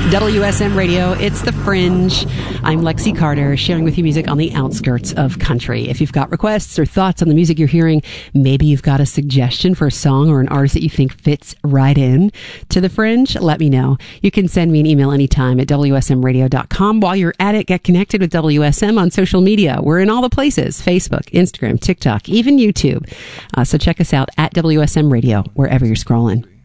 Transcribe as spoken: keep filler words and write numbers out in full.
W S M Radio, it's The Fringe. I'm Lexi Carter, sharing with you music on the outskirts of country. If you've got requests or thoughts on the music you're hearing, maybe you've got a suggestion for a song or an artist that you think fits right in to The Fringe, let me know. You can send me an email anytime at W S M radio dot com. While you're at it, get connected with W S M on social media. We're in all the places: Facebook, Instagram, TikTok, even YouTube. Uh, so check us out at W S M Radio, wherever you're scrolling.